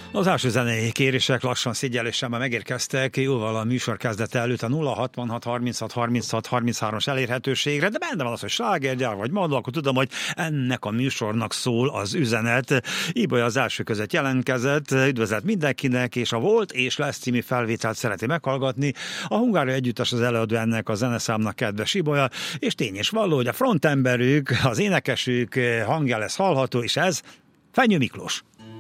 Az első zenei kérések lassan szigyelésen már megérkeztek, jóval a műsor kezdete előtt a 066 36 36 33-as elérhetőségre, de benne van az, hogy slágergyár vagy Madla, akkor tudom, hogy ennek a műsornak szól az üzenet. Ibolya az első között jelentkezett, üdvözlet mindenkinek, és a Volt és lesz című felvételt szereti meghallgatni. A Hungária Együttes az előadó ennek a zeneszámnak, kedves Ibolya, és tény és való, hogy a frontemberük, az énekesük hangja lesz hallható, és ez Fenyő Miklós.